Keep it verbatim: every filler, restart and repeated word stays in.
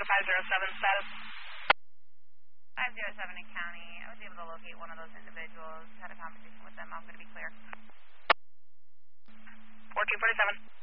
five zero seven status. five zero seven in county. I was able to locate one of those individuals. Had a conversation with them. I'm going to be clear. fourteen forty-seven.